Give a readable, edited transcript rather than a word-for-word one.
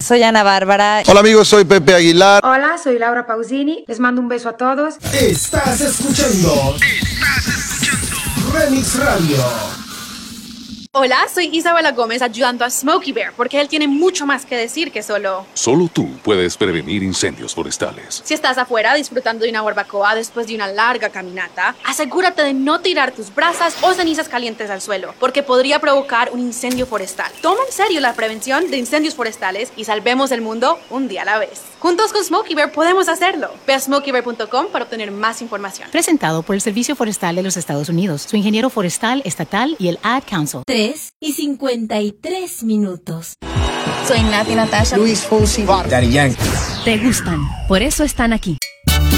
soy Ana Bárbara. Hola amigos, soy Pepe Aguilar. Hola, soy Laura Pausini. Les mando un beso a todos. Estás escuchando Remix Radio. Hola, soy Isabela Gómez ayudando a Smokey Bear porque él tiene mucho más que decir que solo tú puedes prevenir incendios forestales. Si estás afuera disfrutando de una barbacoa después de una larga caminata, asegúrate de no tirar tus brasas o cenizas calientes al suelo porque podría provocar un incendio forestal. Toma en serio la prevención de incendios forestales y salvemos el mundo un día a la vez. Juntos con Smokey Bear podemos hacerlo. Ve a smokeybear.com para obtener más información. Presentado por el Servicio Forestal de los Estados Unidos, su ingeniero forestal estatal y el Ad Council. 3:53. Soy Nati Natasha. Luis Fonsi. Daddy Yankee. Te gustan, por eso están aquí.